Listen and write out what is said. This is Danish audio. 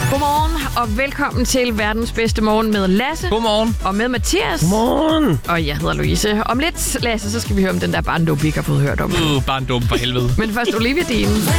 Godmorgen og velkommen til verdens bedste morgen med Lasse. Godmorgen. Og med Mathias. Godmorgen. Og jeg hedder Louise. Om lidt, Lasse, så skal vi høre om den der barndom, vi ikke har fået hørt om. Barndom for helvede. Men først Olivia Dean.